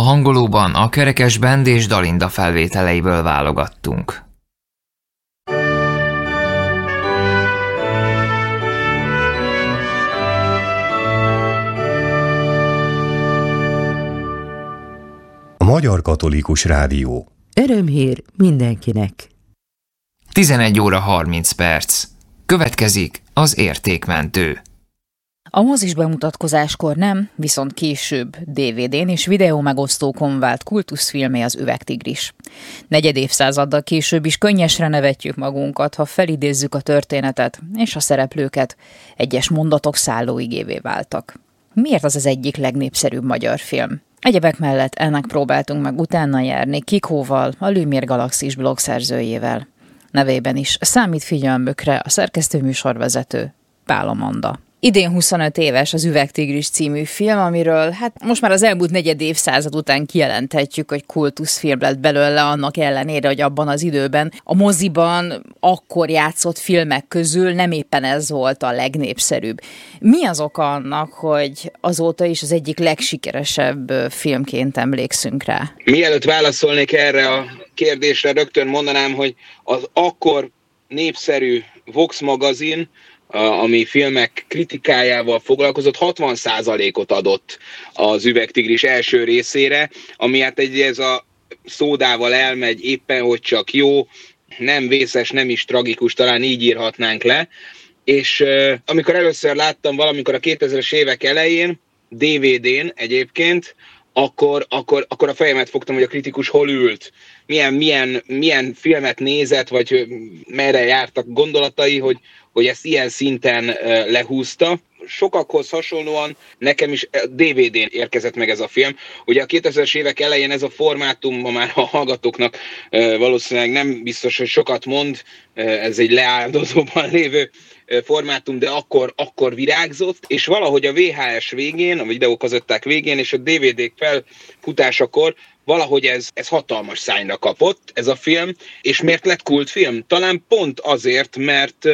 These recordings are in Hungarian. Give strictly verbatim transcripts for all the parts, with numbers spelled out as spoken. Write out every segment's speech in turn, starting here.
hangolóban a Kerekes Band és Dalinda felvételeiből válogattunk. A Magyar Katolikus Rádió. Örömhír mindenkinek. tizenegy óra harminc perc. Következik az Értékmentő. A mozis bemutatkozáskor nem, viszont később dé vé dén és videó megosztókon vált kultuszfilmé az Üvegtigris. Negyed évszázaddal később is könnyesre nevetjük magunkat, ha felidézzük a történetet és a szereplőket. Egyes mondatok szállóigévé váltak. Miért az az egyik legnépszerűbb magyar film? Egyebek mellett ennek próbáltunk meg utána járni Kikóval, a Lümér Galaxis blog szerzőjével. Nevében is számít figyelmükre a szerkesztőműsorvezető Pál Amanda. Idén huszonöt éves az Üvegtigris című film, amiről hát most már az elmúlt negyed évszázad után kijelenthetjük, hogy kultuszfilm lett belőle, annak ellenére, hogy abban az időben a moziban akkor játszott filmek közül nem éppen ez volt a legnépszerűbb. Mi az oka annak, hogy azóta is az egyik legsikeresebb filmként emlékszünk rá? Mielőtt válaszolnék erre a kérdésre, rögtön mondanám, hogy az akkor népszerű Vox magazin, ami filmek kritikájával foglalkozott, hatvan százalékot adott az Üvegtigris első részére, ami hát egy, ez a szódával elmegy, éppen hogy csak jó, nem vészes, nem is tragikus, talán így írhatnánk le. És uh, amikor először láttam valamikor a kétezres évek elején, dé vé dén egyébként, akkor, akkor, akkor a fejemet fogtam, hogy a kritikus hol ült, milyen, milyen, milyen filmet nézett, vagy merre jártak gondolatai, hogy hogy ezt ilyen szinten lehúzta. Sokakhoz hasonlóan nekem is dé vé dén érkezett meg ez a film. Ugye a kétezres évek elején ez a formátum ma már a hallgatóknak valószínűleg nem biztos, hogy sokat mond, ez egy leáldozóban lévő formátum, de akkor, akkor virágzott, és valahogy a vé há es végén, a videókazetták végén és a dé vé dé felfutásakor valahogy ez, ez hatalmas szányra kapott, ez a film, és miért lett kultfilm? Talán pont azért, mert,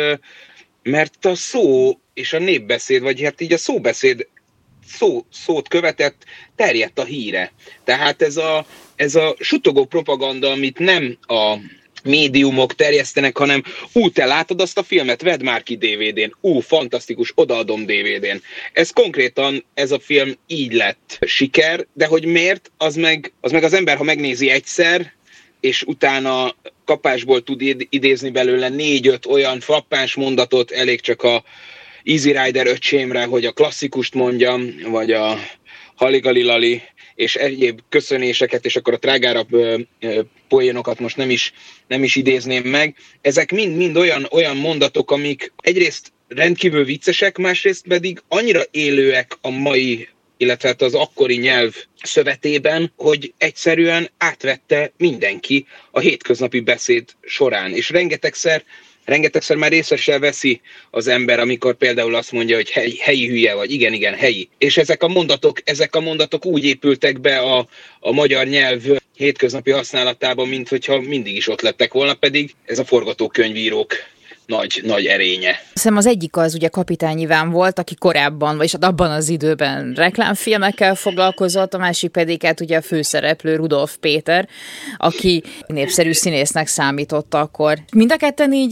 mert a szó és a népbeszéd, vagy hát így a szóbeszéd szó, szót követett, terjedt a híre. Tehát ez a, ez a suttogó propaganda, amit nem a médiumok terjesztenek, hanem ú, te látod azt a filmet, vedd már ki dé vé dén, ú, fantasztikus, odaadom dé vé dén. Ez konkrétan, ez a film így lett siker, de hogy miért, az meg az, meg az ember, ha megnézi egyszer, és utána kapásból tud idézni belőle négy-öt olyan frappáns mondatot, elég csak a Easy Rider öcsémre, hogy a klasszikust mondjam, vagy a Haligalilali, és egyéb köszönéseket, és akkor a trágárabb ö, ö, poénokat most nem is, nem is idézném meg. Ezek mind-mind olyan, olyan mondatok, amik egyrészt rendkívül viccesek, másrészt pedig annyira élőek a mai, illetve az akkori nyelv szövetében, hogy egyszerűen átvette mindenki a hétköznapi beszéd során. És rengetegszer Rengetegszer már részesen veszi az ember, amikor például azt mondja, hogy hely, helyi hülye vagy, igen, igen, helyi. És ezek a mondatok, ezek a mondatok úgy épültek be a, a magyar nyelv hétköznapi használatában, mint hogyha mindig is ott lettek volna, pedig ez a forgatókönyvírók nagy, nagy erénye. Hiszem az egyik az ugye Kapitány Iván volt, aki korábban, vagyis abban az időben reklámfilmekkel foglalkozott, a másik pedig hát ugye a főszereplő Rudolf Péter, aki népszerű színésznek számított akkor. Mind a ketten így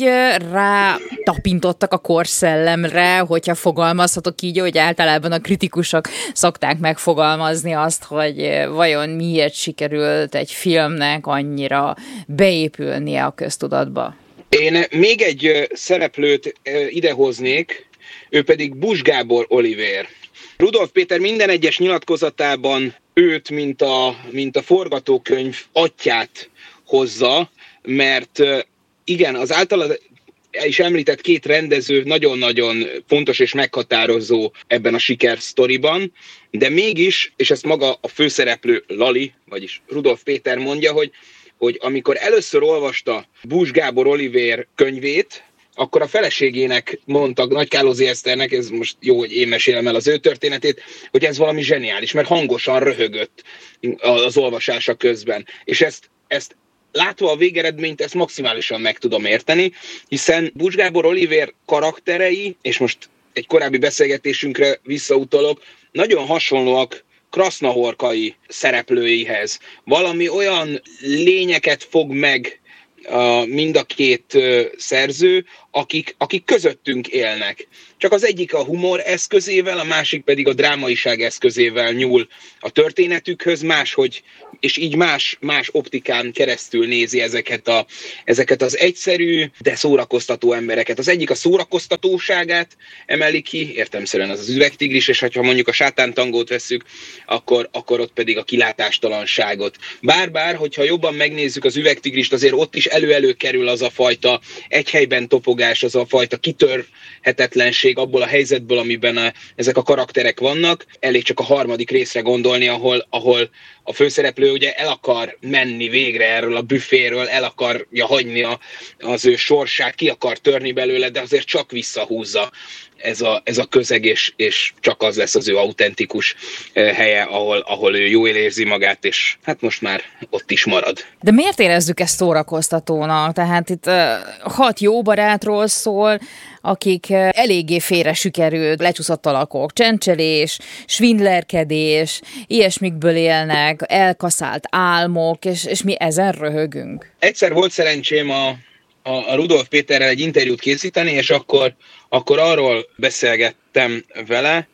rá tapintottak a korszellemre, hogyha fogalmazhatok így, hogy általában a kritikusok szokták megfogalmazni azt, hogy vajon miért sikerült egy filmnek annyira beépülnie a köztudatba. Én még egy szereplőt idehoznék, ő pedig Busch Gábor Olivér. Rudolf Péter minden egyes nyilatkozatában őt, mint a, mint a forgatókönyv atyját hozza, mert igen, az általa is említett két rendező nagyon-nagyon fontos és meghatározó ebben a sikersztoriban, de mégis, és ezt maga a főszereplő Lali, vagyis Rudolf Péter mondja, hogy hogy amikor először olvasta Busch Gábor Olivér könyvét, akkor a feleségének mondta, Nagykálózi Eszternek, ez most jó, hogy én mesélem el az ő történetét, hogy ez valami zseniális, mert hangosan röhögött az olvasása közben. És ezt, ezt látva a végeredményt, ezt maximálisan meg tudom érteni, hiszen Busch Gábor Olivér karakterei, és most egy korábbi beszélgetésünkre visszautalok, nagyon hasonlóak Krasznahorkai szereplőihez. Valami olyan lényeket fog meg a, mind a két uh, szerző, akik, akik közöttünk élnek. Csak az egyik a humor eszközével, a másik pedig a drámaiság eszközével nyúl a történetükhöz, máshogy, és így más, más optikán keresztül nézi ezeket, a, ezeket az egyszerű, de szórakoztató embereket. Az egyik a szórakoztatóságát emeli ki, értelemszerűen az az Üvegtigris, és ha mondjuk a Sátántangót vesszük, akkor, akkor ott pedig a kilátástalanságot. Bár-bár, hogyha jobban megnézzük az Üvegtigrist, azért ott is elő-elő kerül az a fajta egy helyben topogás, az a fajta kitörhetetlenség abból a helyzetből, amiben a, ezek a karakterek vannak. Elég csak a harmadik részre gondolni, ahol, ahol a főszereplő ugye el akar menni végre erről a büféről, el akarja hagyni a, az ő sorsát, ki akar törni belőle, de azért csak visszahúzza ez a, ez a közeg, és, és csak az lesz az ő autentikus helye, ahol, ahol ő jól érzi magát, és hát most már ott is marad. De miért érezzük ezt szórakoztatónak? Tehát itt uh, hat jó barátról szól, akik uh, eléggé félre sikerült, lecsúszott alakok, csendcselés, svindlerkedés, ilyesmikből élnek, elkaszált álmok, és, és mi ezen röhögünk. Egyszer volt szerencsém a a Rudolf Péterrel egy interjút készíteni, és akkor, akkor arról beszélgettem vele,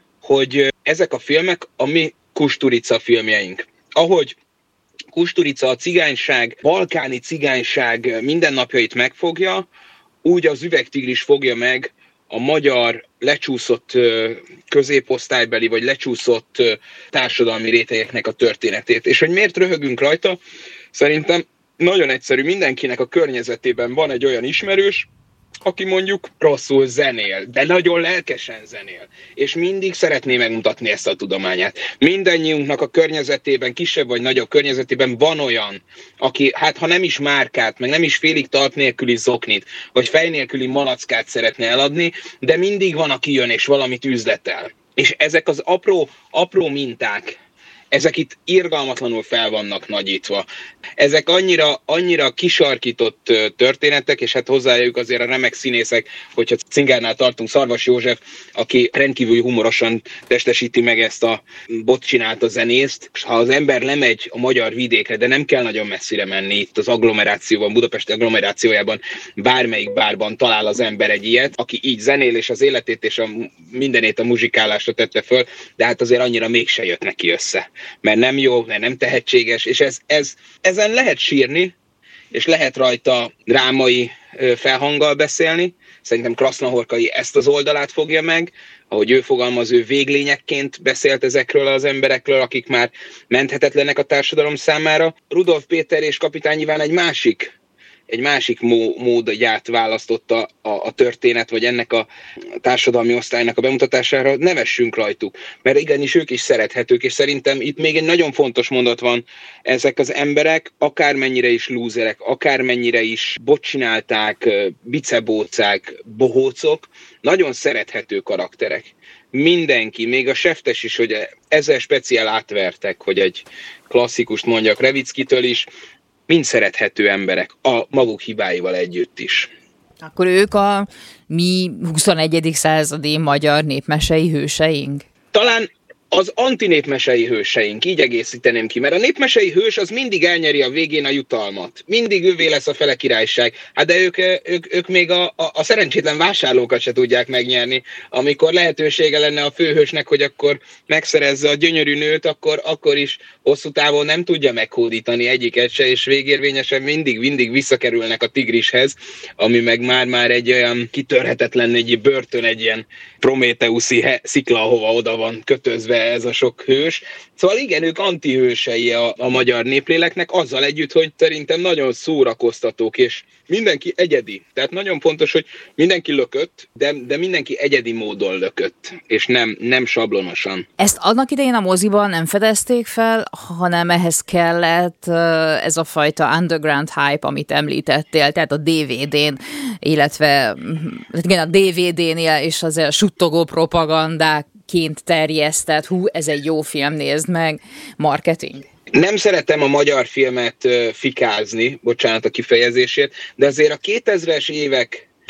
hogy ezek a filmek a mi Kusturica filmjeink. Ahogy Kusturica a cigányság, balkáni cigányság mindennapjait megfogja, úgy az Üvegtigris fogja meg a magyar lecsúszott középosztálybeli, vagy lecsúszott társadalmi rétegeknek a történetét. És hogy miért röhögünk rajta? Szerintem nagyon egyszerű, mindenkinek a környezetében van egy olyan ismerős, aki mondjuk rosszul zenél, de nagyon lelkesen zenél, és mindig szeretné megmutatni ezt a tudományát. Mindennyiunknak a környezetében, kisebb vagy nagyobb környezetében van olyan, aki, hát ha nem is márkát, meg nem is félig talp nélküli zoknit, vagy fej nélküli malackát szeretne eladni, de mindig van, aki jön és valamit üzletel. És ezek az apró, apró minták, ezek itt irgalmatlanul fel vannak nagyítva. Ezek annyira, annyira kisarkított történetek, és hát hozzájuk azért a remek színészek, hogyha Cingárnál tartunk, Szarvas József, aki rendkívül humorosan testesíti meg ezt a bot csinált a zenészt. És ha az ember lemegy a magyar vidékre, de nem kell nagyon messzire menni, itt az agglomerációban, Budapest agglomerációjában, bármelyik bárban talál az ember egy ilyet, aki így zenél, és az életét és a mindenét a muzsikálásra tette föl, de hát azért annyira mégse jött neki össze. Mert nem jó, mert nem tehetséges, és ez, ez, ezen lehet sírni, és lehet rajta drámai felhanggal beszélni. Szerintem Krasznahorkai ezt az oldalát fogja meg, ahogy ő fogalmaz, ő véglényekként beszélt ezekről az emberekről, akik már menthetetlenek a társadalom számára. Rudolf Péter és Kapitány Iván egy másik egy másik mó, módját választotta a, a történet, vagy ennek a társadalmi osztálynak a bemutatására, nevessünk rajtuk, mert igenis ők is szerethetők, és szerintem itt még egy nagyon fontos mondat van, ezek az emberek akármennyire is lúzerek, akármennyire is botcsinálták, bicebócák, bohócok, nagyon szerethető karakterek. Mindenki, még a Seftes is, hogy ezzel speciál átvertek, hogy egy klasszikust mondjak Revickitől is, mind szerethető emberek, a maguk hibáival együtt is. Akkor ők a mi huszonegyedik századi magyar népmesei hőseink? Talán az antinépmesei hőseink, így egészíteném ki, mert a népmesei hős az mindig elnyeri a végén a jutalmat. Mindig ővé lesz a fele királyság. Hát de ők, ők, ők még a, a, a szerencsétlen vásárlókat se tudják megnyerni. Amikor lehetősége lenne a főhősnek, hogy akkor megszerezze a gyönyörű nőt, akkor, akkor is hosszú távon nem tudja meghódítani egyiket se, és végérvényesen mindig, mindig visszakerülnek a tigrishez, ami meg már-már egy olyan kitörhetetlen egy börtön, egy ilyen prométeuszi szikla, ahova oda van kötözve ez a sok hős. Szóval igen, ők antihősei a, a magyar népléleknek, azzal együtt, hogy szerintem nagyon szórakoztatók, és mindenki egyedi. Tehát nagyon fontos, hogy mindenki lökött, de, de mindenki egyedi módon lökött, és nem, nem sablonosan. Ezt annak idején a moziban nem fedezték fel, hanem ehhez kellett ez a fajta underground hype, amit említettél, tehát a dé vé dén, illetve igen, a dé vé dénél és azért suttogó propagandák ként terjesztett, hú, ez egy jó film, nézd meg, marketing. Nem szeretem a magyar filmet fikázni, bocsánat a kifejezésért, de azért a kétezres évek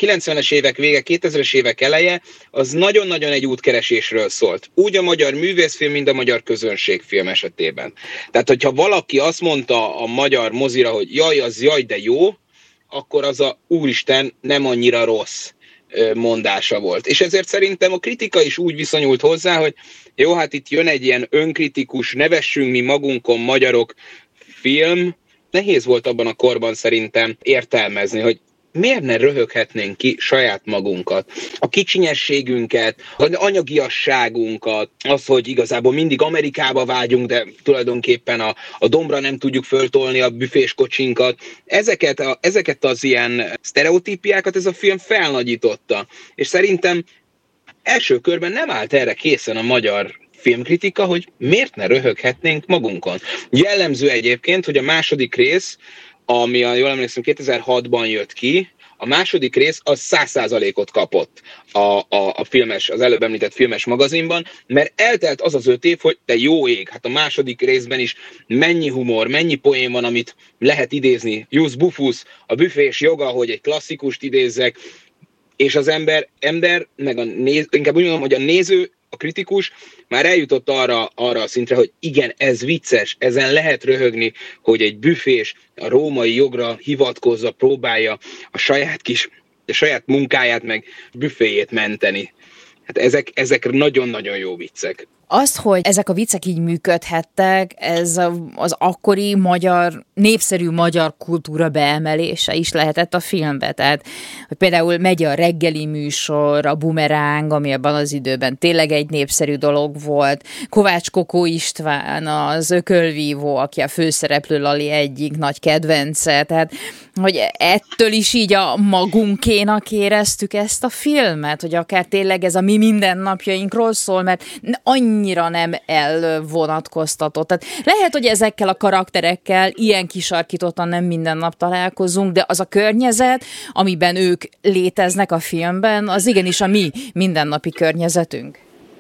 kilencvenes évek vége, kétezres évek eleje, az nagyon-nagyon egy útkeresésről szólt. Úgy a magyar művészfilm, mint a magyar közönségfilm esetében. Tehát, hogyha valaki azt mondta a magyar mozira, hogy jaj, az jaj, de jó, akkor az a úristen nem annyira rossz mondása volt. És ezért szerintem a kritika is úgy viszonyult hozzá, hogy jó, hát itt jön egy ilyen önkritikus, nevessünk mi magunkon magyarok film. Nehéz volt abban a korban szerintem értelmezni, hogy miért ne röhöghetnénk ki saját magunkat, a kicsinyességünket, az anyagiasságunkat, az, hogy igazából mindig Amerikába vágyunk, de tulajdonképpen a, a dombra nem tudjuk föltolni a büfés kocsinkat. Ezeket, a, ezeket az ilyen sztereotípiákat ez a film felnagyította. És szerintem első körben nem állt erre készen a magyar filmkritika, hogy miért ne röhöghetnénk magunkon. Jellemző egyébként, hogy a második rész, ami a, jól emlékszem, kétezer-hatban jött ki, a második rész az száz százalékot kapott a, a, a filmes, az előbb említett filmes magazinban, mert eltelt az az öt év, hogy te jó ég, hát a második részben is mennyi humor, mennyi poén van, amit lehet idézni. Jus Bufus, a büfés joga, hogy egy klasszikust idézzek, és az ember, ember meg a néz, inkább úgy mondom, hogy a néző, a kritikus már eljutott arra, arra a szintre, hogy igen, ez vicces, ezen lehet röhögni, hogy egy büfés a római jogra hivatkozva próbálja a saját kis, a saját munkáját meg büféjét menteni. Hát ezek, ezek nagyon-nagyon jó viccek. Azt, hogy ezek a viccek így működhettek, ez az akkori magyar, népszerű magyar kultúra beemelése is lehetett a filmbe. Tehát, hogy például megy a reggeli műsor, a Bumeráng, ami abban az időben tényleg egy népszerű dolog volt. Kovács Kokó István, az ökölvívó, aki a főszereplő Lali egyik nagy kedvence. Tehát, hogy ettől is így a magunkénak éreztük ezt a filmet, hogy akár tényleg ez a mi mindennapjainkról szól, mert annyira nem elvonatkoztatott. Tehát lehet, hogy ezekkel a karakterekkel ilyen kisarkítottan nem minden nap találkozunk, de az a környezet, amiben ők léteznek a filmben, az igenis a mi mindennapi környezetünk.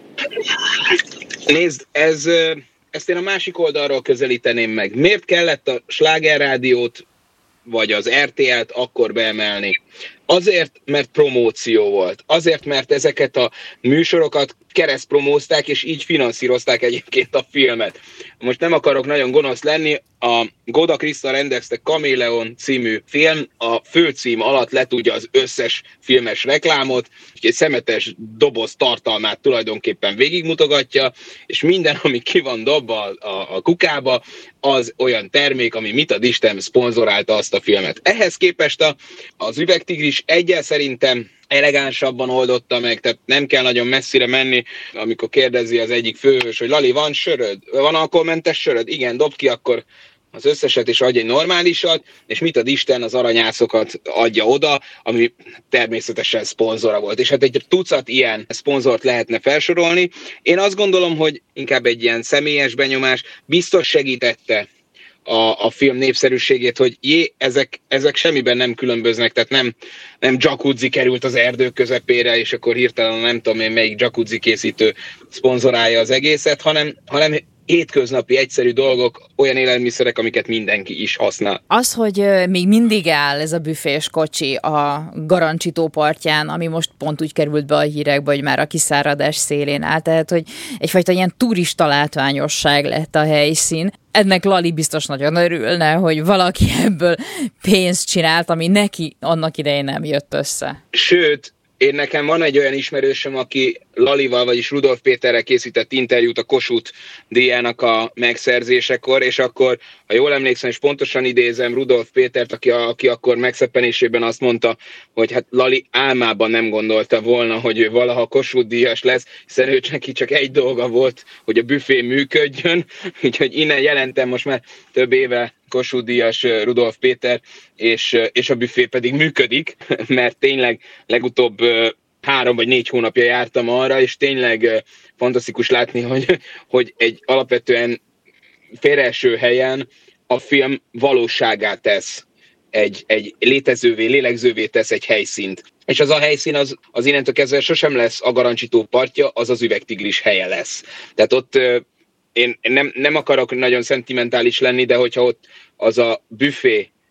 Nézd, ez, ezt én a másik oldalról közelíteném meg. Miért kellett a Slágerrádiót vagy az er té el-t akkor beemelni? Azért, mert promóció volt. Azért, mert ezeket a műsorokat keresztpromózták, és így finanszírozták egyébként a filmet. Most nem akarok nagyon gonosz lenni, a Goda Kriszta rendezte Kaméleon című film, a főcím alatt letudja az összes filmes reklámot, egy szemetes doboz tartalmát tulajdonképpen végigmutogatja, és minden, ami ki van dobva a, a, a kukába, az olyan termék, ami mit ad Isten szponzorálta azt a filmet. Ehhez képest a, az Üvegtigris egyel szerintem elegánsabban oldotta meg, tehát nem kell nagyon messzire menni, amikor kérdezi az egyik főhős, hogy Lali, van söröd? Van alkoholmentes söröd? Igen, dobd ki akkor az összeset, és adj egy normálisat, és mit ad Isten, az aranyászokat adja oda, ami természetesen szponzora volt. És hát egy tucat ilyen szponzort lehetne felsorolni. Én azt gondolom, hogy inkább egy ilyen személyes benyomás biztos segítette A, a film népszerűségét, hogy jé, ezek, ezek semmiben nem különböznek, tehát nem, nem jacuzzi került az erdő közepére, és akkor hirtelen nem tudom én melyik jacuzzi készítő szponzorálja az egészet, hanem, hanem hétköznapi egyszerű dolgok, olyan élelmiszerek, amiket mindenki is használ. Az, hogy még mindig áll ez a büfés kocsi a Garancsitó partján, ami most pont úgy került be a hírekbe, hogy már a kiszáradás szélén áll, tehát hogy egyfajta ilyen turista látványosság lett a helyszín. Ennek Lali biztos nagyon örülne, hogy valaki ebből pénzt csinált, ami neki annak idején nem jött össze. Sőt, én nekem van egy olyan ismerősöm, aki Lalival, vagyis Rudolf Péterrel készített interjút a Kossuth díjának a megszerzésekor, és akkor, ha jól emlékszem, és pontosan idézem Rudolf Pétert, aki, a, aki akkor megszeppenésében azt mondta, hogy hát Lali álmában nem gondolta volna, hogy ő valaha Kossuth díjas lesz, hiszen ő neki csak egy dolga volt, hogy a büfé működjön, úgyhogy innen jelentem most már több éve Kossuth díjas Rudolf Péter, és, és a büfé pedig működik, mert tényleg legutóbb három vagy négy hónapja jártam arra, és tényleg fantasztikus látni, hogy, hogy egy alapvetően félreeső helyen a film valóságát tesz, egy, egy létezővé, lélegzővé tesz egy helyszínt. És az a helyszín az, az innentől kezdve sosem lesz a Garancsitó partja, az az Üvegtigris helye lesz. Tehát ott én nem, nem akarok nagyon szentimentális lenni, de hogyha ott az a büfé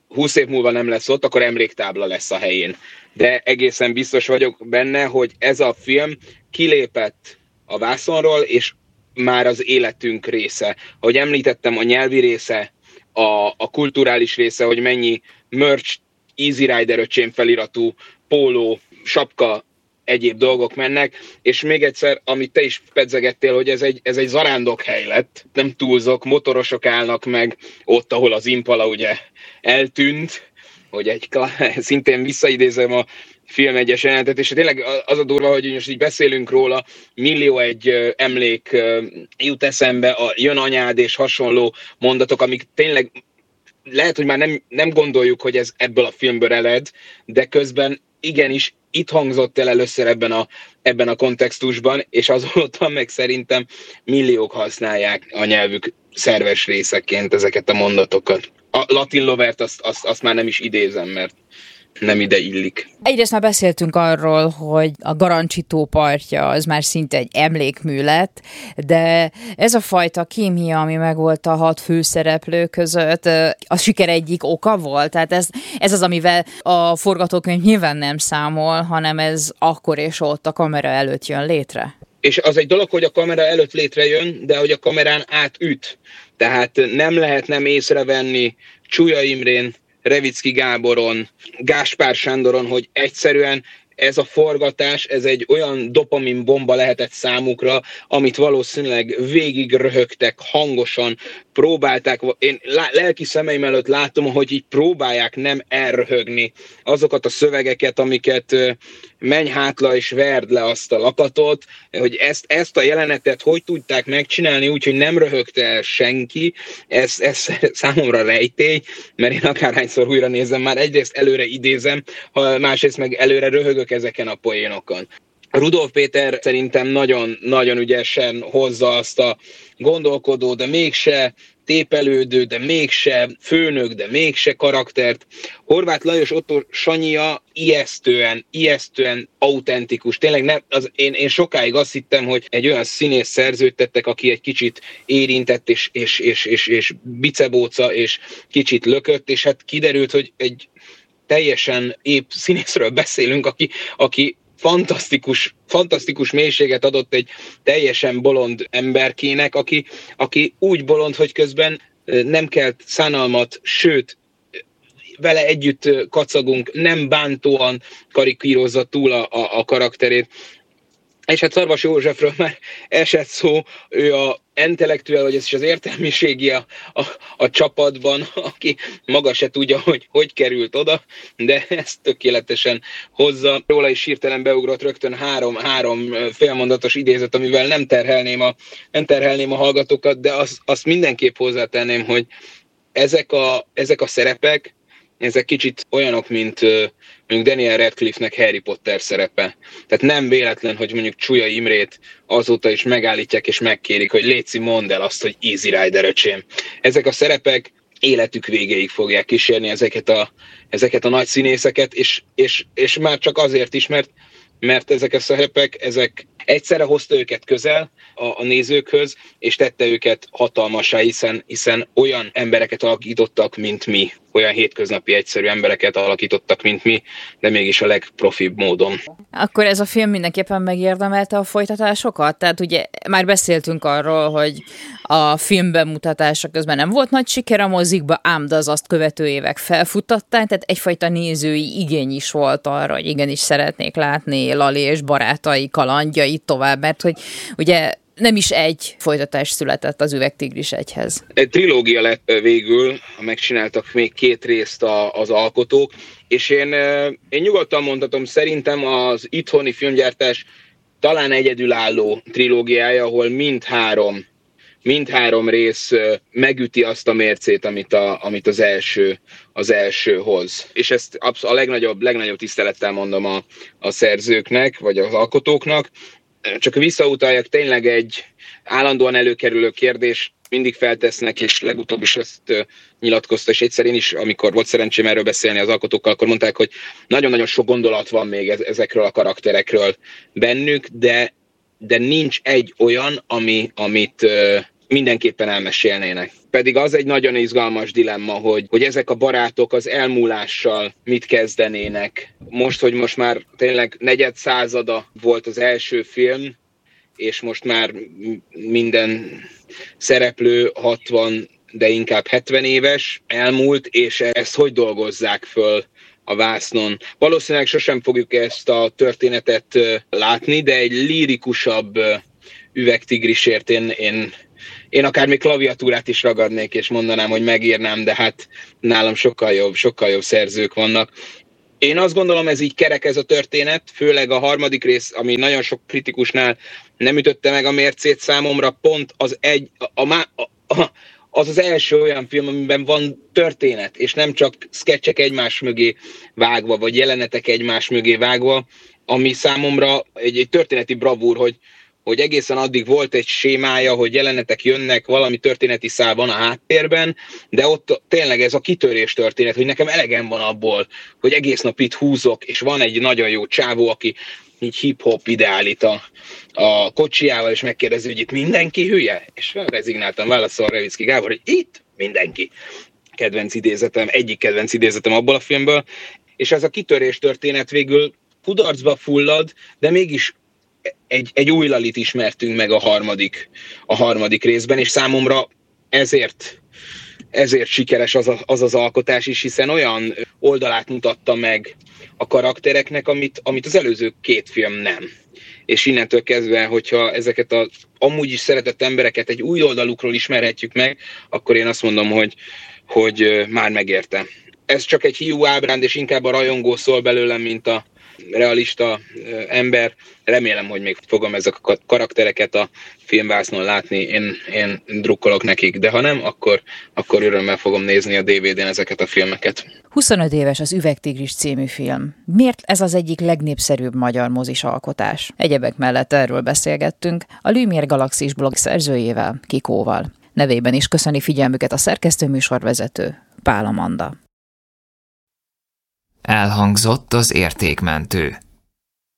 húsz év múlva nem lesz ott, akkor emléktábla lesz a helyén. De egészen biztos vagyok benne, hogy ez a film kilépett a vászonról, és már az életünk része. Ahogy említettem, a nyelvi része, a, a kulturális része, hogy mennyi merch, Easy Rider öcsém feliratú, póló, sapka, egyéb dolgok mennek, és még egyszer, amit te is pedzegettél, hogy ez egy, ez egy zarándokhely lett, nem túlzok, motorosok állnak meg ott, ahol az Impala ugye eltűnt, hogy egy szintén visszaidézem a film egyes jelenetet, és tényleg az a durva, hogy most így beszélünk róla, millió egy emlék jut eszembe, a jön anyád és hasonló mondatok, amik tényleg lehet, hogy már nem, nem gondoljuk, hogy ez ebből a filmből ered, de közben igenis itt hangzott el először ebben a, ebben a kontextusban, és azóta meg szerintem milliók használják a nyelvük szerves részeként ezeket a mondatokat. A Latin lovert azt, azt, azt már nem is idézem, mert nem ide illik. Egyrészt már beszéltünk arról, hogy a Garancsitó partja az már szinte egy emlékmű lett, de ez a fajta kémia, ami megvolt a hat főszereplő között, a siker egyik oka volt. Tehát ez, ez az, amivel a forgatókönyv nyilván nem számol, hanem ez akkor és ott a kamera előtt jön létre. És az egy dolog, hogy a kamera előtt létrejön, de hogy a kamerán átüt. Tehát nem lehet nem észrevenni Csúlya Imrén, Revicki Gáboron, Gáspár Sándoron, hogy egyszerűen ez a forgatás, ez egy olyan dopamin bomba lehetett számukra, amit valószínűleg végig röhögtek, hangosan próbálták. Én lelki szemeim előtt látom, hogy így próbálják nem elröhögni azokat a szövegeket, amiket menj hátla és verd le azt a lakatot, hogy ezt, ezt a jelenetet hogy tudták megcsinálni úgy, hogy nem röhögte el senki, ez, ez számomra rejtély, mert én akárhányszor újra nézem, már egyrészt előre idézem, másrészt meg előre röhögök ezeken a poénokon. Rudolf Péter szerintem nagyon-nagyon ügyesen hozza azt a gondolkodó, de mégse tépelődő, de mégse főnök, de mégse karaktert. Horváth Lajos Otto Sanyija ijesztően, ijesztően autentikus. Tényleg nem, az, én, én sokáig azt hittem, hogy egy olyan színész szerződtettek, aki egy kicsit érintett, és, és, és, és, és bicebóca, és kicsit lökött, és hát kiderült, hogy egy teljesen épp színészről beszélünk, aki, aki fantasztikus, fantasztikus mélységet adott egy teljesen bolond emberkének, aki, aki úgy bolond, hogy közben nem kelt szánalmat, sőt, vele együtt kacagunk, nem bántóan karikírozza túl a, a, a karakterét. És hát Szarvas Józsefről már esett szó, ő a intellektuál, vagy ez is az értelmiségi a, a, a csapatban, aki maga se tudja, hogy hogy került oda, de ezt tökéletesen hozza. Róla is hirtelen beugrott rögtön három, három félmondatos idézet, amivel nem terhelném a, nem terhelném a hallgatókat, de azt, azt mindenképp hozzátenném, hogy ezek a, ezek a szerepek, ezek kicsit olyanok, mint mondjuk Daniel Radcliffe-nek Harry Potter szerepe. Tehát nem véletlen, hogy mondjuk Csúlya Imrét azóta is megállítják és megkérik, hogy léci, mondd el azt, hogy Easy Rider öcsém. Ezek a szerepek életük végéig fogják kísérni ezeket a, ezeket a nagy színészeket, és, és, és már csak azért is, mert, mert ezek a szerepek, ezek egyszerre hozta őket közel a, a nézőkhöz, és tette őket hatalmassá, hiszen, hiszen olyan embereket alakítottak, mint mi. Olyan hétköznapi egyszerű embereket alakítottak, mint mi, de mégis a legprofibb módon. Akkor ez a film mindenképpen megérdemelte a folytatásokat? Tehát ugye már beszéltünk arról, hogy a film bemutatása közben nem volt nagy siker a mozikba, ám de az azt követő évek felfuttatták, tehát egyfajta nézői igény is volt arra, hogy igenis szeretnék látni Lali és barátai kalandjait tovább, mert hogy ugye nem is egy folytatás született az Üvegtigris egyhez. Egy trilógia lett végül, megcsináltak még két részt a, az alkotók, és én, én nyugodtan mondhatom, szerintem az itthoni filmgyártás talán egyedülálló trilógiája, ahol mindhárom, mindhárom rész megüti azt a mércét, amit, a, amit az, első, az első hoz. És ezt a legnagyobb, legnagyobb tisztelettel mondom a, a szerzőknek, vagy az alkotóknak. Csak visszautaljak, tényleg egy állandóan előkerülő kérdés mindig feltesznek, és legutóbb is ezt uh, nyilatkozta, és egyszer én is, amikor volt szerencsém erről beszélni az alkotókkal, akkor mondták, hogy nagyon-nagyon sok gondolat van még ezekről a karakterekről bennük, de, de nincs egy olyan, ami, amit, uh, mindenképpen elmesélnének. Pedig az egy nagyon izgalmas dilemma, hogy, hogy ezek a barátok az elmúlással mit kezdenének. Most, hogy most már tényleg negyed százada volt az első film, és most már minden szereplő hatvan, de inkább hetven éves elmúlt, és ezt hogy dolgozzák föl a vásznon. Valószínűleg sosem fogjuk ezt a történetet látni, de egy lírikusabb Üvegtigrisért én, én, én akár még klaviatúrát is ragadnék, és mondanám, hogy megírnám, de hát nálam sokkal jobb, sokkal jobb szerzők vannak. Én azt gondolom, ez így kerek ez a történet, főleg a harmadik rész, ami nagyon sok kritikusnál nem ütötte meg a mércét számomra, pont az egy, a, a, a, az az első olyan film, amiben van történet, és nem csak szketchek egymás mögé vágva, vagy jelenetek egymás mögé vágva, ami számomra egy, egy történeti bravúr, hogy, hogy egészen addig volt egy sémája, hogy jelenetek jönnek, valami történeti szál van a háttérben, de ott tényleg ez a kitörés történet, hogy nekem elegem van abból, hogy egész nap itt húzok, és van egy nagyon jó csávó, aki így hip-hop ideálít a, a kocsijával, és megkérdezi, hogy itt mindenki hülye? És rezignáltan válaszol Revicki Gábor, hogy itt mindenki. Kedvenc idézetem, egyik kedvenc idézetem abból a filmből, és ez a kitörés történet végül kudarcba fullad, de mégis egy, egy új Lalit ismertünk meg a harmadik, a harmadik részben, és számomra ezért, ezért sikeres az, a, az az alkotás is, hiszen olyan oldalát mutatta meg a karaktereknek, amit, amit az előző két film nem. És innentől kezdve, hogyha ezeket az amúgy is szeretett embereket egy új oldalukról ismerhetjük meg, akkor én azt mondom, hogy, hogy már megérte. Ez csak egy hiú ábránd, és inkább a rajongó szól belőlem, mint a realista ember. Remélem, hogy még fogom ezek a karaktereket a filmvásznon látni, én, én drukkolok nekik, de ha nem, akkor, akkor örömmel fogom nézni a dé vé dén ezeket a filmeket. huszonöt éves az Üvegtigris című film. Miért ez az egyik legnépszerűbb magyar mozis alkotás? Egyebek mellett erről beszélgettünk a Lumière Galaxis blog szerzőjével, Kikóval. Nevében is köszöni figyelmüket a szerkesztő műsorvezető, Pál Amanda. Elhangzott az Értékmentő.